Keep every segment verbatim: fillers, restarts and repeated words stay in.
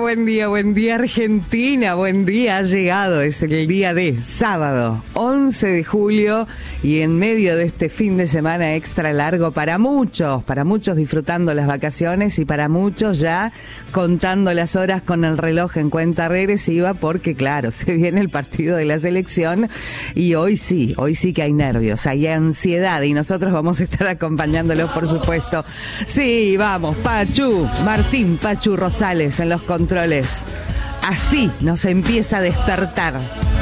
buen día, buen día Argentina, buen día, ha llegado, es el día de sábado, once de julio, y en medio de este fin de semana extra largo para muchos, para muchos disfrutando las vacaciones y para muchos ya contando las horas con el reloj en cuenta regresiva porque claro, se viene el partido de la selección y hoy sí, hoy sí que hay nervios, hay ansiedad y nosotros vamos a estar acompañándolos por supuesto. Sí, vamos, Pachu, Martín Pachu Rosales en los controles. Así nos empieza a despertar.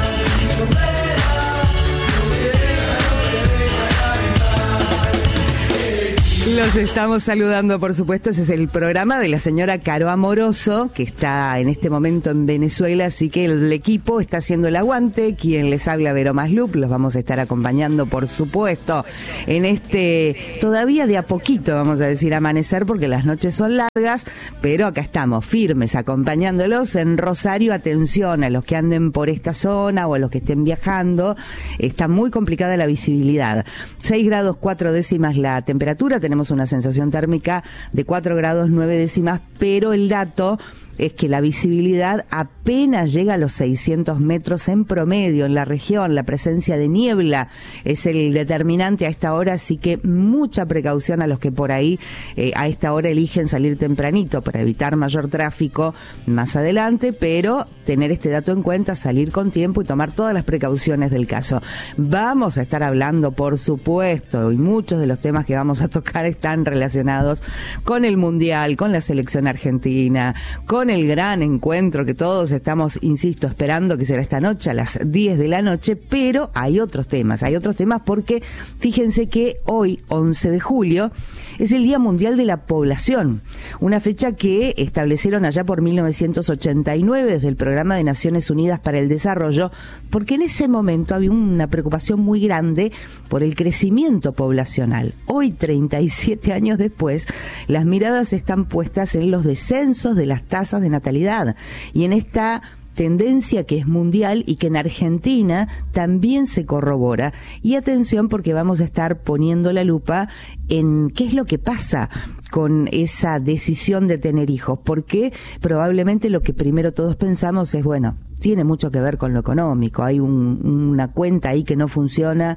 Los estamos saludando, por supuesto. Ese es el programa de la señora Caro Amoroso, que está en este momento en Venezuela, así que el equipo está haciendo el aguante. Quien les habla, Vero Maslup, los vamos a estar acompañando, por supuesto, en este, todavía de a poquito, vamos a decir, amanecer, porque las noches son largas, pero acá estamos, firmes, acompañándolos en Rosario. Atención a los que anden por esta zona o a los que estén viajando, está muy complicada la visibilidad. seis grados cuatro décimas la temperatura, tenemos Tenemos una sensación térmica de cuatro grados nueve décimas, pero el dato es que la visibilidad apenas llega a los seiscientos metros en promedio en la región. La presencia de niebla es el determinante a esta hora, así que mucha precaución a los que por ahí eh, a esta hora eligen salir tempranito para evitar mayor tráfico más adelante, pero tener este dato en cuenta, salir con tiempo y tomar todas las precauciones del caso. Vamos a estar hablando, por supuesto, y muchos de los temas que vamos a tocar están relacionados con el Mundial, con la selección argentina, con el gran encuentro que todos estamos, insisto, esperando, que será esta noche a las diez de la noche, pero hay otros temas, hay otros temas porque fíjense que hoy, once de julio, es el Día Mundial de la Población, una fecha que establecieron allá por mil novecientos ochenta y nueve desde el Programa de Naciones Unidas para el Desarrollo, porque en ese momento había una preocupación muy grande por el crecimiento poblacional. Hoy, treinta y siete años después, las miradas están puestas en los descensos de las tasas de natalidad y en esta tendencia que es mundial y que en Argentina también se corrobora. Y atención, porque vamos a estar poniendo la lupa en qué es lo que pasa con esa decisión de tener hijos, porque probablemente lo que primero todos pensamos es, bueno, tiene mucho que ver con lo económico, hay un, una cuenta ahí que no funciona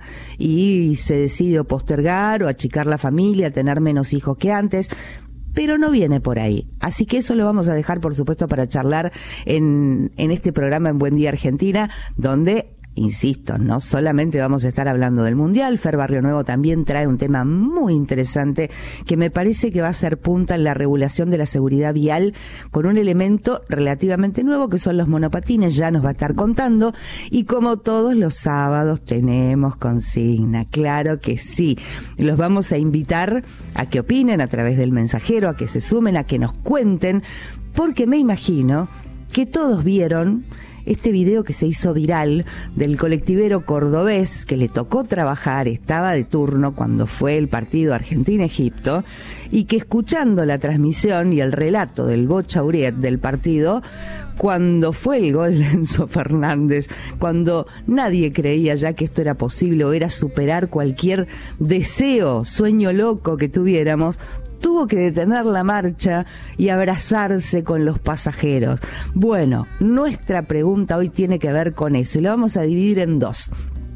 y se decide postergar o achicar la familia, tener menos hijos que antes, pero no viene por ahí. Así que eso lo vamos a dejar, por supuesto, para charlar en, en este programa en Buen Día Argentina, donde, insisto, no solamente vamos a estar hablando del Mundial, Fer Barrio Nuevo también trae un tema muy interesante que me parece que va a ser punta en la regulación de la seguridad vial con un elemento relativamente nuevo que son los monopatines, ya nos va a estar contando, y como todos los sábados tenemos consigna, claro que sí, los vamos a invitar a que opinen a través del mensajero, a que se sumen, a que nos cuenten, porque me imagino que todos vieron este video que se hizo viral del colectivero cordobés que le tocó trabajar, estaba de turno cuando fue el partido Argentina-Egipto, y que escuchando la transmisión y el relato del Bocha Uriet del partido, cuando fue el gol de Enzo Fernández, cuando nadie creía ya que esto era posible o era superar cualquier deseo, sueño loco que tuviéramos, tuvo que detener la marcha y abrazarse con los pasajeros. Bueno, nuestra pregunta hoy tiene que ver con eso y la vamos a dividir en dos.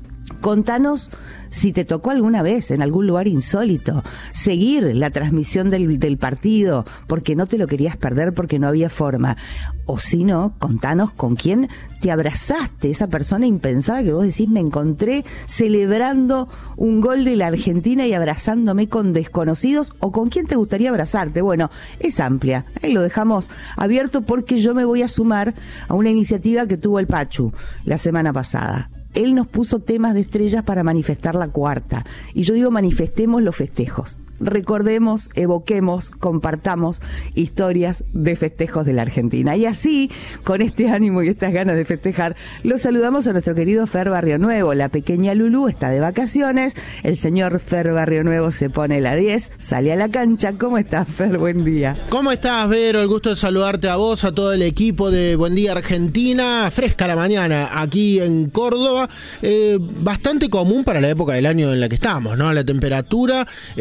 Contanos si te tocó alguna vez en algún lugar insólito seguir la transmisión del, del partido porque no te lo querías perder, porque no había forma. O si no, contanos con quién te abrazaste, esa persona impensada que vos decís, me encontré celebrando un gol de la Argentina y abrazándome con desconocidos, o con quién te gustaría abrazarte. Bueno, es amplia, ahí lo dejamos abierto porque yo me voy a sumar a una iniciativa que tuvo el Pachu la semana pasada. Él nos puso temas de estrellas para manifestar la cuarta. Y yo digo, manifestemos los festejos. Recordemos, evoquemos, compartamos historias de festejos de la Argentina. Y así, con este ánimo y estas ganas de festejar, los saludamos a nuestro querido Fer Barrio Nuevo. La pequeña Lulú está de vacaciones. El señor Fer Barrio Nuevo se pone la diez, sale a la cancha. ¿Cómo estás, Fer? Buen día. ¿Cómo estás, Vero? El gusto de saludarte a vos, a todo el equipo de Buen Día Argentina. Fresca la mañana aquí en Córdoba. Eh, bastante común para la época del año en la que estamos, ¿no? La temperatura eh, bastante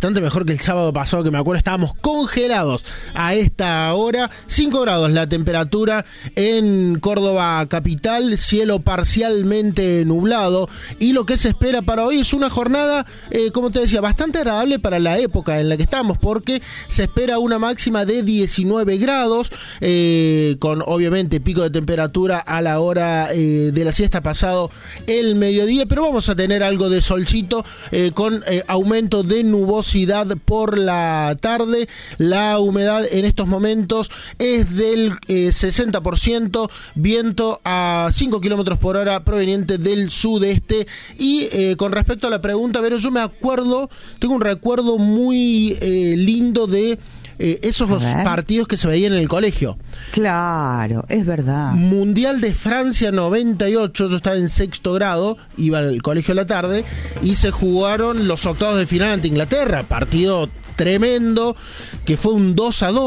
bastante mejor que el sábado pasado, que me acuerdo estábamos congelados a esta hora. cinco grados la temperatura en Córdoba capital, cielo parcialmente nublado, y lo que se espera para hoy es una jornada, eh, como te decía, bastante agradable para la época en la que estamos, porque se espera una máxima de diecinueve grados, eh, con obviamente pico de temperatura a la hora eh, de la siesta pasado el mediodía, pero vamos a tener algo de solcito, eh, con eh, aumento de nubosidad por la tarde. La humedad en estos momentos es del eh, sesenta por ciento, viento a cinco kilómetros por hora proveniente del sudeste. Y eh, con respecto a la pregunta, pero yo me acuerdo, tengo un recuerdo muy eh, lindo de Eh, esos partidos que se veían en el colegio. Claro, es verdad. Mundial de Francia noventa y ocho, yo estaba en sexto grado, iba al colegio a la tarde, y se jugaron los octavos de final ante Inglaterra, partido tremendo, que fue un dos a dos.